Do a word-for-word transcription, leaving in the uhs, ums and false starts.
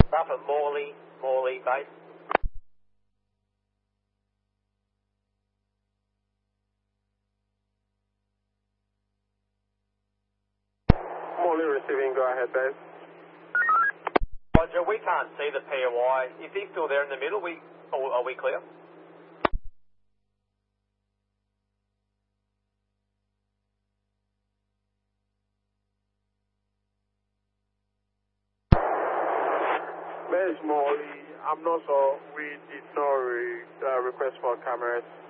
Up at Morley, Morley base. Morley receiving, go ahead, base. Roger, we can't see the P O I. Is he still there in the middle? We, or are we clear? Base Morley, I'm not sure. We did not re- uh, request for cameras.